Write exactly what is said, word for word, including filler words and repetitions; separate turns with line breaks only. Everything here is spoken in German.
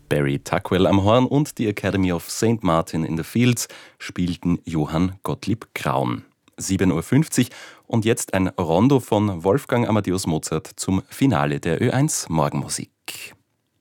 Barry Tuckwell am Horn und die Academy of Saint Martin in the Fields spielten Johann Gottlieb Graun. sieben Uhr fünfzig und jetzt ein Rondo von Wolfgang Amadeus Mozart zum Finale der Ö eins Morgenmusik.